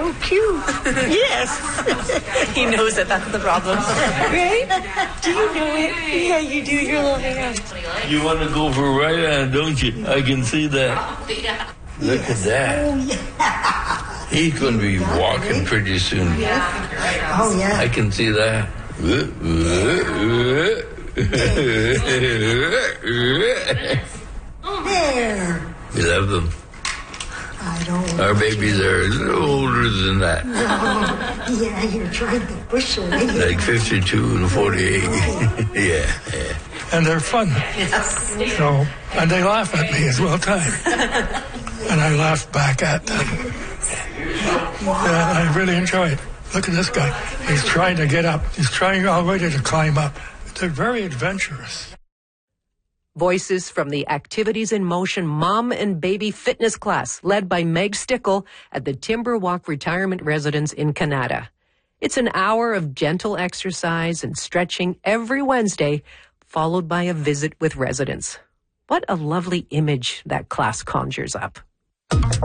so cute. Yes. He knows that that's the problem. Right? Do you know it? Yeah, you do. Your little hand. You want to go for a ride on, don't you? I can see that. Look at that. Oh, yeah. He's going to be walking pretty soon. Yes. Oh, yeah. I can see that. There. We love them. I don't. Our babies are a little older than that. Yeah, you're trying to push away. Like 52 and 48. Yeah. And they're fun. Yes. So, and they laugh at me as well, time. And I laugh back at them. I really enjoy it. Look at this guy. He's trying to get up. He's trying already to climb up. They're very adventurous. Voices from the Activities in Motion Mom and Baby Fitness class led by Meg Stickle at the Timberwalk Retirement Residence in Canada. It's an hour of gentle exercise and stretching every Wednesday, followed by a visit with residents. What a lovely image that class conjures up.